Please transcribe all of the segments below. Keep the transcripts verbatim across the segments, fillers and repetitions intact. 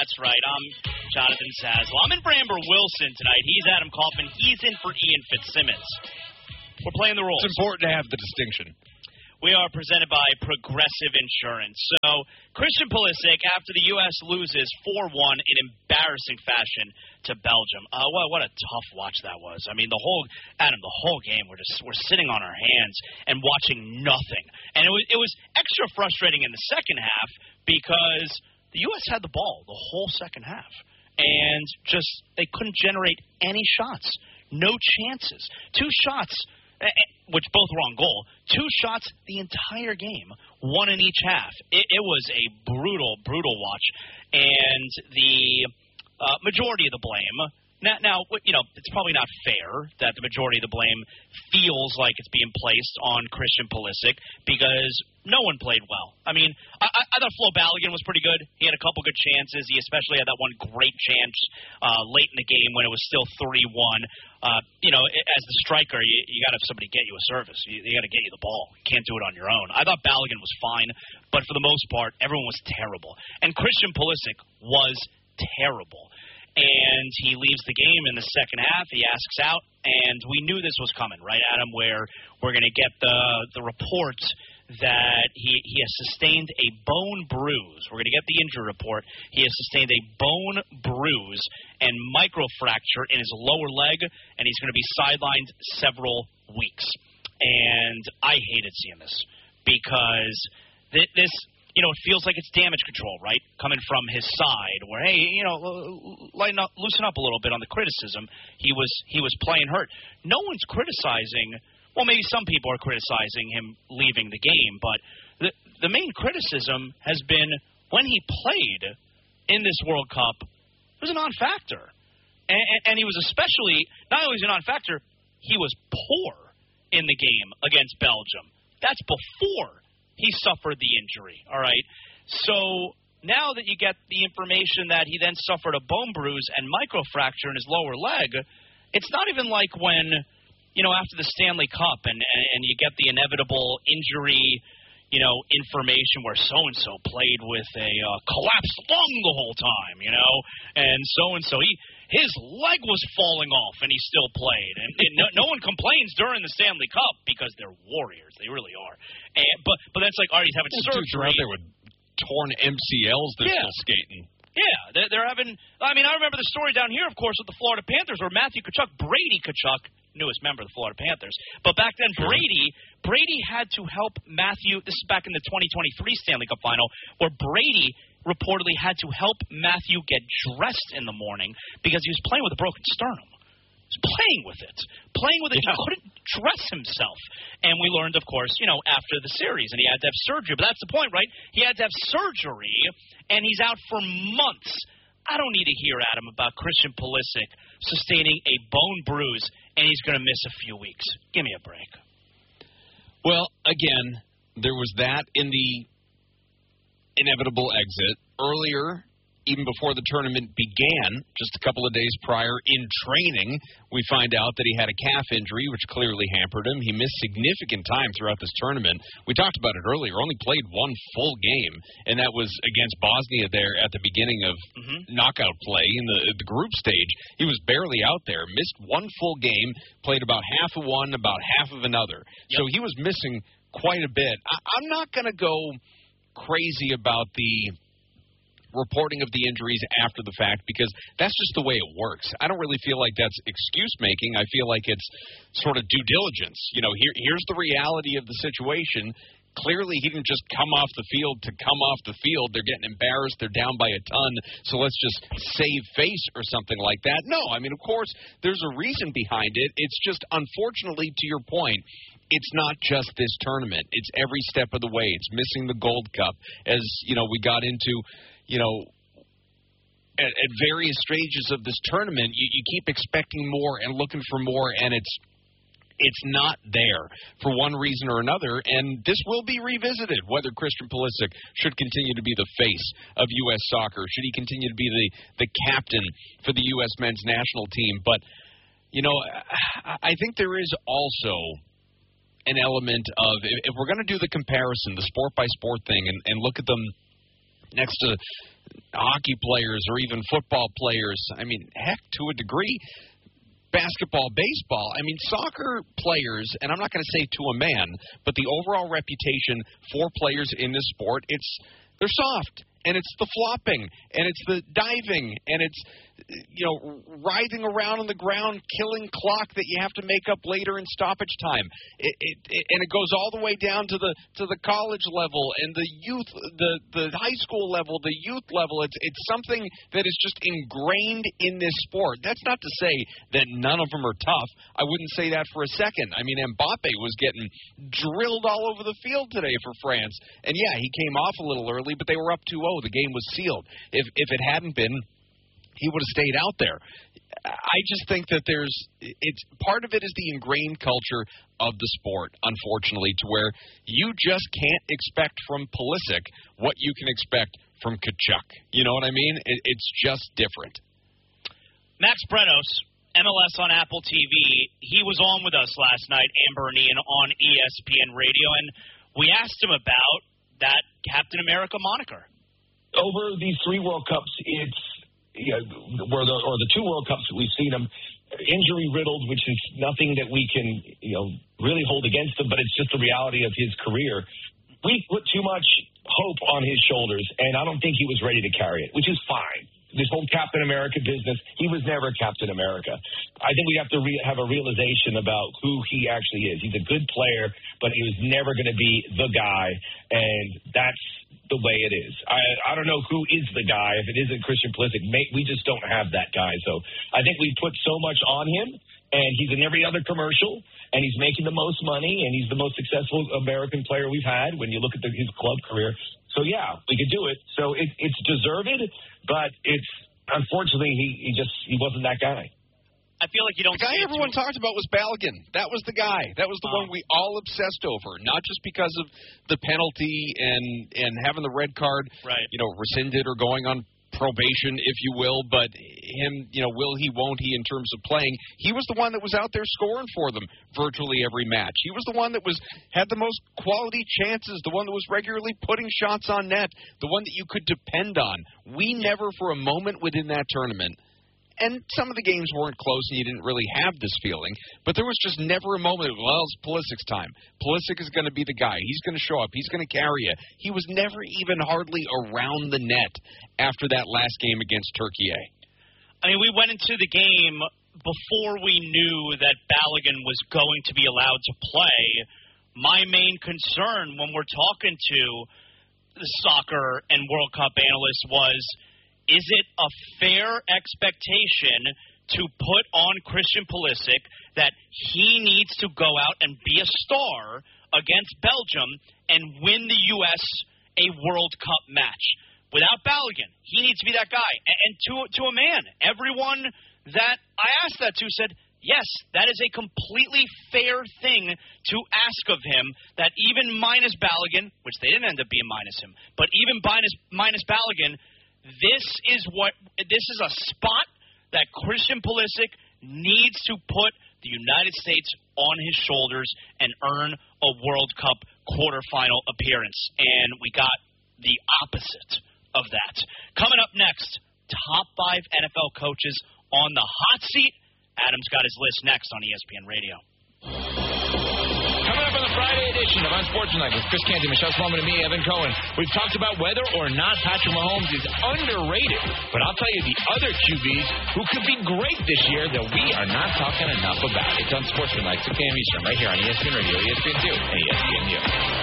That's right. I'm Jonathan Sazla. I'm in Bramber Wilson tonight. He's Adam Kaufman. He's in for Ian Fitzsimmons. We're playing the rules. It's important to have the distinction. We are presented by Progressive Insurance. So, Christian Pulisic, after the U S loses four one in embarrassing fashion to Belgium. Uh, what, what a tough watch that was. I mean, the whole, Adam, the whole game, we're just we're sitting on our hands and watching nothing. And it was, it was extra frustrating in the second half because the U S had the ball the whole second half. And just, they couldn't generate any shots. No chances. Two shots, which both were on goal. Two shots the entire game, one in each half. It, it was a brutal, brutal watch. And the uh, majority of the blame, now, now, you know, it's probably not fair that the majority of the blame feels like it's being placed on Christian Pulisic because no one played well. I mean, I, I thought Flo Balogun was pretty good. He had a couple good chances. He especially had that one great chance uh, late in the game when it was still three one. Uh, you know, as the striker, you, you got to have somebody get you a service. You, you got to get you the ball. You can't do it on your own. I thought Balogun was fine, but for the most part, everyone was terrible. And Christian Pulisic was terrible. And he leaves the game in the second half. He asks out, and we knew this was coming, right, Adam, where we're going to get the the report that he, he has sustained a bone bruise. We're going to get the injury report. He has sustained a bone bruise and microfracture in his lower leg, and he's going to be sidelined several weeks. And I hated seeing this because th- this – you know, it feels like it's damage control, right? Coming from his side, where hey, you know, lighten up, loosen up a little bit on the criticism. He was he was playing hurt. No one's criticizing. Well, maybe some people are criticizing him leaving the game, but the the main criticism has been when he played in this World Cup, it was a non-factor, and, and he was especially not only was he a non-factor, he was poor in the game against Belgium. That's before he suffered the injury, all right? So now that you get the information that he then suffered a bone bruise and microfracture in his lower leg, it's not even like when, you know, after the Stanley Cup and, and you get the inevitable injury, you know, information where so-and-so played with a uh, collapsed lung the whole time, you know, and so-and-so, he his leg was falling off and he still played. And, and no, no one complains during the Stanley Cup because they're warriors. They really are. And, but but that's like, all right, he's having Those surgery. Dudes are out there with torn M C Ls. They're yeah. still skating. Yeah, they're, they're having – I mean, I remember the story down here, of course, with the Florida Panthers where Matthew Tkachuk, Brady Tkachuk, newest member of the Florida Panthers, but back then Brady Brady had to help Matthew – this is back in the twenty twenty-three Stanley Cup Final where Brady – reportedly had to help Matthew get dressed in the morning because he was playing with a broken sternum. He was playing with it. Playing with it. Yeah. He couldn't dress himself. And we learned, of course, you know, after the series, and he had to have surgery. But that's the point, right? He had to have surgery, and he's out for months. I don't need to hear, Adam, about Christian Pulisic sustaining a bone bruise, and he's going to miss a few weeks. Give me a break. Well, again, there was that in the inevitable exit. Earlier, even before the tournament began, just a couple of days prior, in training, we find out that he had a calf injury, which clearly hampered him. He missed significant time throughout this tournament. We talked about it earlier, only played one full game, and that was against Bosnia there at the beginning of mm-hmm. knockout play in the, the group stage. He was barely out there, missed one full game, played about half of one, about half of another. Yep. So he was missing quite a bit. I, I'm not going to go crazy about the reporting of the injuries after the fact because that's just the way it works. I don't really feel like that's excuse-making. I feel like it's sort of due diligence. You know, here, here's the reality of the situation. Clearly, he didn't just come off the field to come off the field. They're getting embarrassed. They're down by a ton, so let's just save face or something like that. No, I mean, of course, there's a reason behind it. It's just, unfortunately, to your point, it's not just this tournament. It's every step of the way. It's missing the Gold Cup. As, you know, we got into, you know, at, at various stages of this tournament, you, you keep expecting more and looking for more, and it's it's not there for one reason or another, and this will be revisited, whether Christian Pulisic should continue to be the face of U S soccer, should he continue to be the, the captain for the U S men's national team. But, you know, I think there is also an element of, if we're going to do the comparison, the sport-by-sport thing, and, and look at them next to hockey players or even football players. I mean, heck, to a degree, basketball, baseball. I mean, soccer players, and I'm not going to say to a man, but the overall reputation for players in this sport, it's they're soft, and it's the flopping, and it's the diving, and it's, you know, writhing around on the ground, killing clock that you have to make up later in stoppage time. It, it, it, and it goes all the way down to the to the college level and the youth, the the high school level, the youth level. It's it's something that is just ingrained in this sport. That's not to say that none of them are tough. I wouldn't say that for a second. I mean, Mbappe was getting drilled all over the field today for France. And, yeah, he came off a little early, but they were up two oh. The game was sealed. If if it hadn't been, he would have stayed out there. I just think that there's it's part of it is the ingrained culture of the sport, unfortunately, to where you just can't expect from Pulisic what you can expect from Tkachuk. You know what I mean? It, it's just different. Max Bretos, M L S on Apple T V, he was on with us last night, Amber and Ian, on E S P N Radio, and we asked him about that Captain America moniker. Over these three World Cups, it's you know, where the, or the two World Cups we've seen him injury riddled, which is nothing that we can you know really hold against him, but it's just the reality of his career. We put too much hope on his shoulders, and I don't think he was ready to carry it, which is fine. This whole Captain America business, he was never Captain America. I think we have to re- have a realization about who he actually is. He's a good player, but he was never going to be the guy, and that's the way it is. I, I don't know who is the guy. If it isn't Christian Pulisic, we just don't have that guy. So I think we put so much on him, and he's in every other commercial, and he's making the most money, and he's the most successful American player we've had when you look at the, his club career. So, yeah, we could do it. So it, it's deserved, but it's unfortunately he, he just he wasn't that guy. I feel like you don't. The guy everyone talked about was Balogun. That was the guy. That was the oh. one we all obsessed over, not just because of the penalty and and having the red card, right. you know, rescinded or going on probation, if you will, but him, you know, will he, won't he in terms of playing. He was the one that was out there scoring for them virtually every match. He was the one that was had the most quality chances, the one that was regularly putting shots on net, the one that you could depend on. We never for a moment within that tournament, and some of the games weren't close and you didn't really have this feeling, but there was just never a moment of, well, it's Pulisic's time. Pulisic is going to be the guy. He's going to show up. He's going to carry you. He was never even hardly around the net after that last game against Turkey. I mean, we went into the game before we knew that Balogun was going to be allowed to play. My main concern when we're talking to the soccer and World Cup analysts was, is it a fair expectation to put on Christian Pulisic that he needs to go out and be a star against Belgium and win the U S a World Cup match? Without Balogun, he needs to be that guy. And to, to a man, everyone that I asked that to said, yes, that is a completely fair thing to ask of him, that even minus Balogun, which they didn't end up being minus him, but even minus, minus Balogun, This is what this is a spot that Christian Pulisic needs to put the United States on his shoulders and earn a World Cup quarterfinal appearance. And we got the opposite of that. Coming up next, top five N F L coaches on the hot seat. Adam's got his list next on E S P N Radio. Coming up on the Friday edition of Unsportsmanlike with Chris Canty, Michelle Sloman, and me, Evan Cohen. We've talked about whether or not Patrick Mahomes is underrated, but I'll tell you the other Q Bs who could be great this year that we are not talking enough about. It's Unsportsmanlike, six a.m. Eastern, right here on E S P N Radio, E S P N two, and E S P N U.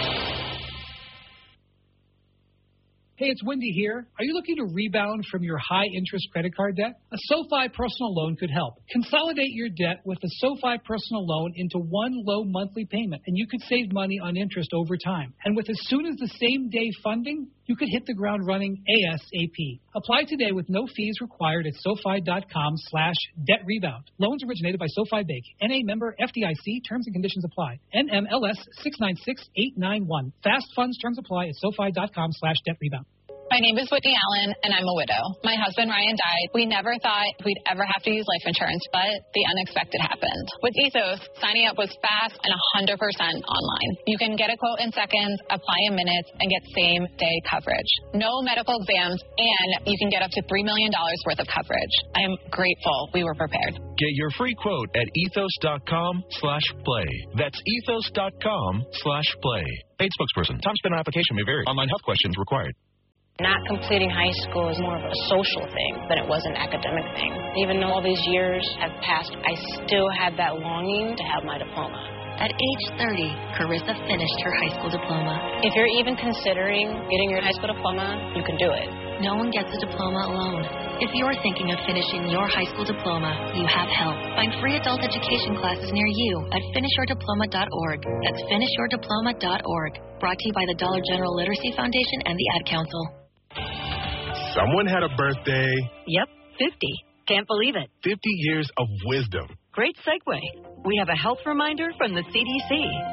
Hey, it's Wendy here. Are you looking to rebound from your high-interest credit card debt? A SoFi personal loan could help. Consolidate your debt with a SoFi personal loan into one low monthly payment, and you could save money on interest over time. And with as soon as the same-day funding, you could hit the ground running ASAP. Apply today with no fees required at SoFi.com slash debt rebound. Loans originated by SoFi Bank. N A member F D I C. Terms and conditions apply. N M L S six nine six eight nine one. Fast funds terms apply at SoFi.com slash debt rebound. My name is Whitney Allen, and I'm a widow. My husband, Ryan, died. We never thought we'd ever have to use life insurance, but the unexpected happened. With Ethos, signing up was fast and one hundred percent online. You can get a quote in seconds, apply in minutes, and get same-day coverage. No medical exams, and you can get up to three million dollars worth of coverage. I am grateful we were prepared. Get your free quote at ethos.com slash play. That's ethos.com slash play. Paid spokesperson. Time spent on application may vary. Online health questions required. Not completing high school is more of a social thing than it was an academic thing. Even though all these years have passed, I still had that longing to have my diploma. At age thirty, Carissa finished her high school diploma. If you're even considering getting your high school diploma, you can do it. No one gets a diploma alone. If you're thinking of finishing your high school diploma, you have help. Find free adult education classes near you at finish your diploma dot org. That's finish your diploma dot org. Brought to you by the Dollar General Literacy Foundation and the Ad Council. Someone had a birthday. Yep, fifty. Can't believe it. fifty years of wisdom. Great segue. We have a health reminder from the C D C.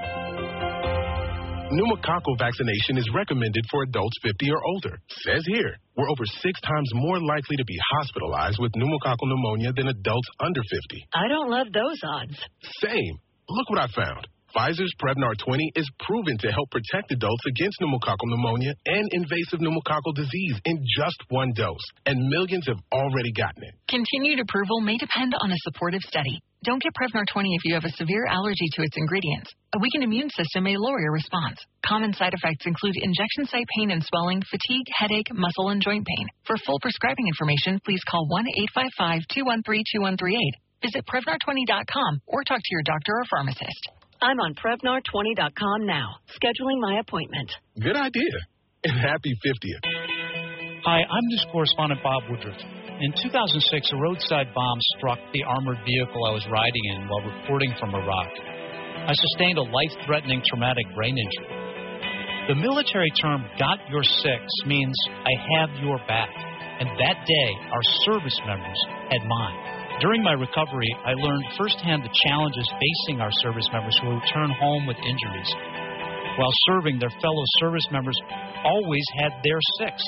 Pneumococcal vaccination is recommended for adults fifty or older. Says here, we're over six times more likely to be hospitalized with pneumococcal pneumonia than adults under fifty. I don't love those odds. Same. Look what I found. Pfizer's Prevnar twenty is proven to help protect adults against pneumococcal pneumonia and invasive pneumococcal disease in just one dose. And millions have already gotten it. Continued approval may depend on a supportive study. Don't get Prevnar twenty if you have a severe allergy to its ingredients. A weakened immune system may lower your response. Common side effects include injection site pain and swelling, fatigue, headache, muscle, and joint pain. For full prescribing information, please call one eight five five, two one three, two one three eight. Visit Prevnar twenty dot com or talk to your doctor or pharmacist. I'm on Prevnar twenty dot com now, scheduling my appointment. Good idea. And happy fiftieth. Hi, I'm news correspondent Bob Woodruff. In two thousand six, a roadside bomb struck the armored vehicle I was riding in while reporting from Iraq. I sustained a life-threatening traumatic brain injury. The military term, got your six, means I have your back. And that day, our service members had mine. During my recovery, I learned firsthand the challenges facing our service members who return home with injuries. While serving, their fellow service members always had their six.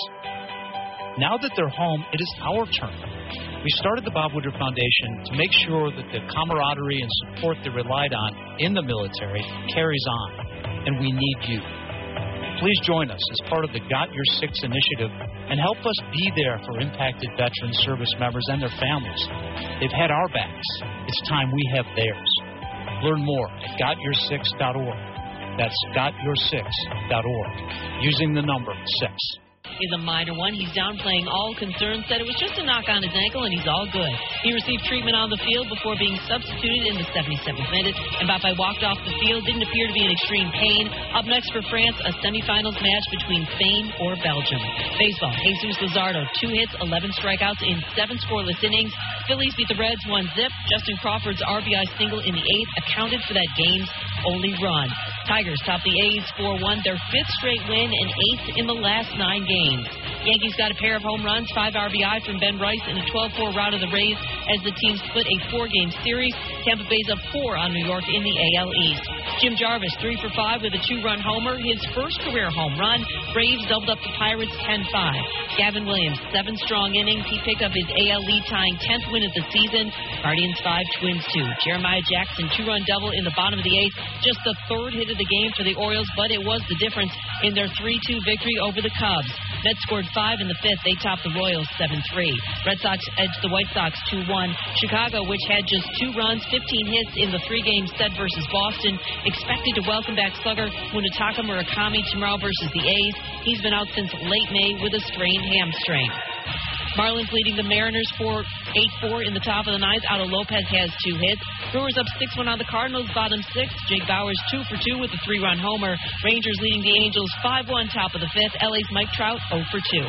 Now that they're home, it is our turn. We started the Bob Woodruff Foundation to make sure that the camaraderie and support they relied on in the military carries on, and we need you. Please join us as part of the Got Your Six initiative and help us be there for impacted veteran service members and their families. They've had our backs. It's time we have theirs. Learn more at got your six dot org. That's got your six dot org, using the number six. Is a minor one. He's downplaying all concerns, said it was just a knock on his ankle and he's all good. He received treatment on the field before being substituted in the seventy-seventh minute. Mbappe walked off the field, didn't appear to be in extreme pain. Up next for France, a semifinals match between Spain or Belgium. Baseball, Jesus Luzardo, two hits, eleven strikeouts in seven scoreless innings. Phillies beat the Reds one zip. Justin Crawford's R B I single in the eighth accounted for that game's only run. Tigers top the A's four one, their fifth straight win and eighth in the last nine games. Yankees got a pair of home runs, five R B I from Ben Rice in a twelve four rout of the Rays as the team split a four-game series. Tampa Bay's up four on New York in the A L East. Jim Jarvis, three for five with a two-run homer, his first career home run. Braves doubled up the Pirates ten five. Gavin Williams, seven strong innings. He picked up his A L lead-tying tenth win of the season. Guardians five, Twins two. Jeremiah Jackson, two-run double in the bottom of the eighth. Just the third hit of the game for the Orioles, but it was the difference in their three two victory over the Cubs. Mets scored five in the fifth. They topped the Royals seven three. Red Sox edged the White Sox two one. Chicago, which had just two runs, fifteen hits in the three-game set versus Boston, expected to welcome back slugger Munetaka Murakami tomorrow versus the A's. He's been out since late May with a strained hamstring. Marlins leading the Mariners for eight four in the top of the ninth. Otto Lopez has two hits. Brewers up six one on the Cardinals, bottom six. Jake Bauers two for two with a three-run homer. Rangers leading the Angels five one top of the fifth. L A's Mike Trout oh for two.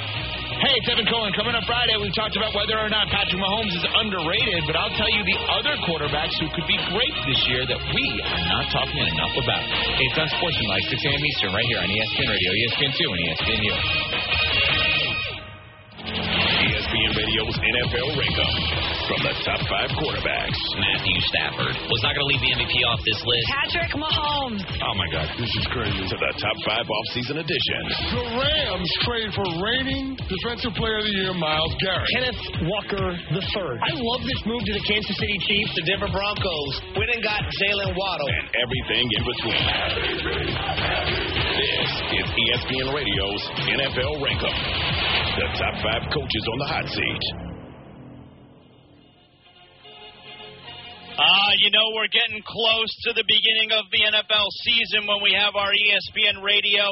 Hey, it's Evan Cohen. Coming up Friday, we've talked about whether or not Patrick Mahomes is underrated, but I'll tell you the other quarterbacks who could be great this year that we are not talking enough about. Hey, it's on Sports Tonight, six a.m. Eastern, right here on E S P N Radio, E S P N two, and E S P N U. E S P N Radio Radio's N F L Rankup. From the top five quarterbacks. Matthew Stafford was not going to leave the M V P off this list. Patrick Mahomes. Oh, my God. This is crazy. To the top five offseason edition. The Rams trade for reigning Defensive Player of the Year, Myles Garrett. Kenneth Walker the third. I love this move to the Kansas City Chiefs. The Denver Broncos went and got Jalen Waddle. And everything in between. This is E S P N Radio's N F L Rankup. The top five coaches on the hot seat. Ah, uh, you know, we're getting close to the beginning of the N F L season when we have our E S P N Radio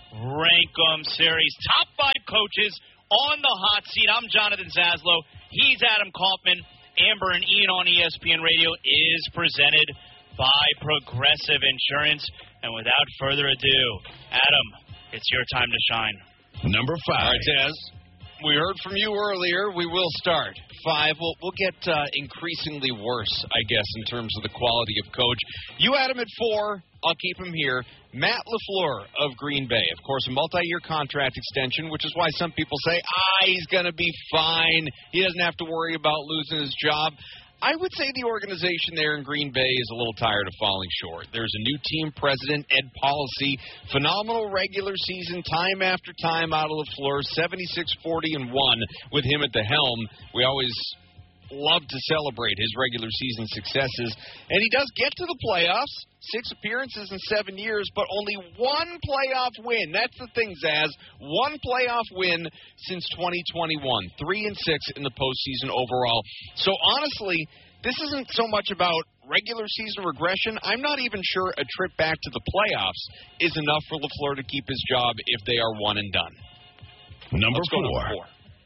Rankum Series. Top five coaches on the hot seat. I'm Jonathan Zaslow. He's Adam Kaufman. Amber and Ian on E S P N Radio is presented by Progressive Insurance. And without further ado, Adam, it's your time to shine. Number five. All right, Taz. We heard from you earlier. We will start. Five. We'll, we'll get uh, increasingly worse, I guess, in terms of the quality of coach. You had him at four. I'll keep him here. Matt LaFleur of Green Bay. Of course, a multi-year contract extension, which is why some people say, ah, he's going to be fine. He doesn't have to worry about losing his job. I would say the organization there in Green Bay is a little tired of falling short. There's a new team president, Ed Policy, phenomenal regular season, time after time out of LaFleur, seventy-six forty and one with him at the helm. We always love to celebrate his regular season successes, and he does get to the playoffs, six appearances in seven years, but only one playoff win. That's the thing, Zaz. One playoff win since twenty twenty-one, three and six in the postseason overall. So honestly, this isn't so much about regular season regression. I'm not even sure a trip back to the playoffs is enough for LaFleur to keep his job if they are one and done. Number Let's go four. number four.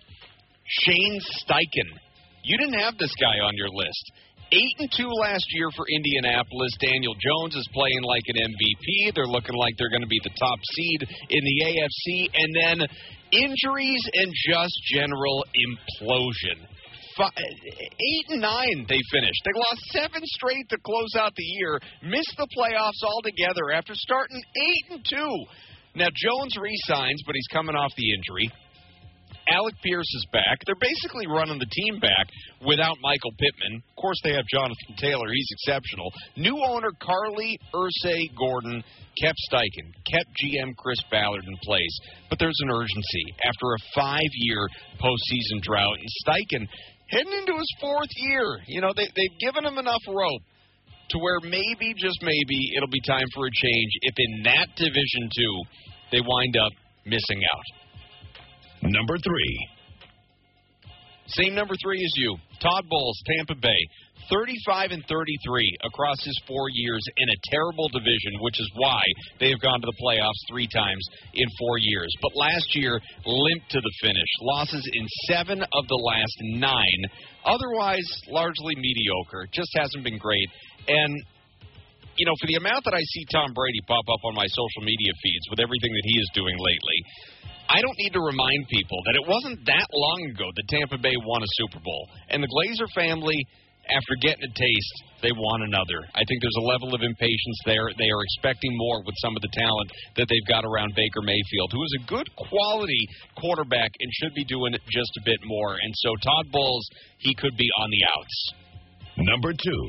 Shane Steichen. You didn't have this guy on your list. Eight and two last year for Indianapolis. Daniel Jones is playing like an M V P. They're looking like they're going to be the top seed in the A F C. And then injuries and just general implosion. Five, eight and nine they finished. They lost seven straight to close out the year. Missed the playoffs altogether after starting eight and two. Now Jones re-signs, but he's coming off the injury. Alec Pierce is back. They're basically running the team back without Michael Pittman. Of course, they have Jonathan Taylor. He's exceptional. New owner Carly Ursay Gordon kept Steichen, kept G M Chris Ballard in place. But there's an urgency after a five-year postseason drought. And Steichen, heading into his fourth year, you know, they, they've given him enough rope to where maybe, just maybe, it'll be time for a change if in that Division Two they wind up missing out. Number three. Same number three as you. Todd Bowles, Tampa Bay. thirty-five and thirty-three across his four years in a terrible division, which is why they have gone to the playoffs three times in four years. But last year, limped to the finish. Losses in seven of the last nine. Otherwise, largely mediocre. Just hasn't been great. And, you know, for the amount that I see Tom Brady pop up on my social media feeds with everything that he is doing lately, I don't need to remind people that it wasn't that long ago that Tampa Bay won a Super Bowl. And the Glazer family, after getting a taste, they want another. I think there's a level of impatience there. They are expecting more with some of the talent that they've got around Baker Mayfield, who is a good quality quarterback and should be doing just a bit more. And so Todd Bowles, he could be on the outs. Number two.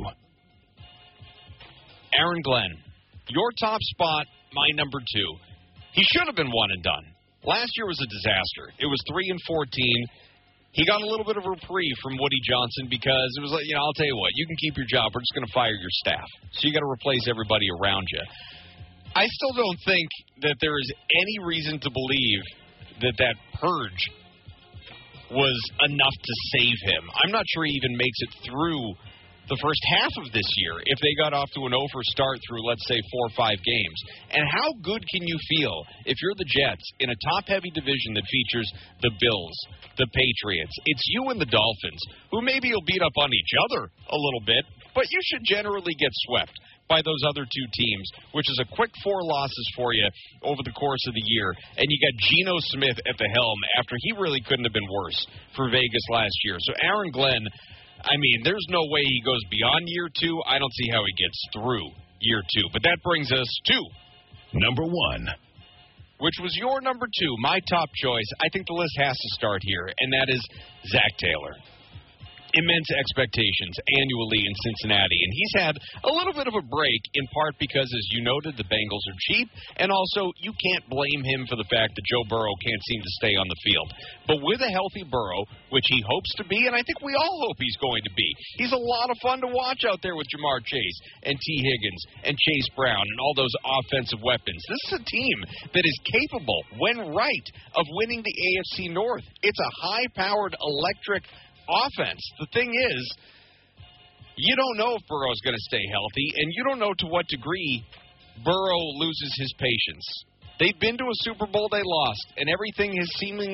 Aaron Glenn, your top spot, my number two. He should have been one and done. Last year was a disaster. It was three and fourteen. He got a little bit of a reprieve from Woody Johnson because it was like, you know, I'll tell you what, you can keep your job. We're just going to fire your staff. So you got to replace everybody around you. I still don't think that there is any reason to believe that that purge was enough to save him. I'm not sure he even makes it through the first half of this year if they got off to an oh for start through, let's say, four or five games. And how good can you feel if you're the Jets in a top-heavy division that features the Bills, the Patriots? It's you and the Dolphins, who maybe will beat up on each other a little bit, but you should generally get swept by those other two teams, which is a quick four losses for you over the course of the year. And you got Geno Smith at the helm after he really couldn't have been worse for Vegas last year. So Aaron Glenn, I mean, there's no way he goes beyond year two. I don't see how he gets through year two. But that brings us to number one. which was your number two, my top choice, I think the list has to start here, and that is Zach Taylor. Immense expectations annually in Cincinnati, and he's had a little bit of a break, in part because, as you noted, the Bengals are cheap, and also you can't blame him for the fact that Joe Burrow can't seem to stay on the field. But with a healthy Burrow, which he hopes to be, and I think we all hope he's going to be, he's a lot of fun to watch out there with Jamar Chase and T. Higgins and Chase Brown and all those offensive weapons. This is a team that is capable, when right, of winning the A F C North. It's a high-powered, electric offense. The thing is, you don't know if Burrow's going to stay healthy, and you don't know to what degree Burrow loses his patience. They've been to a Super Bowl, they lost, and everything has seemingly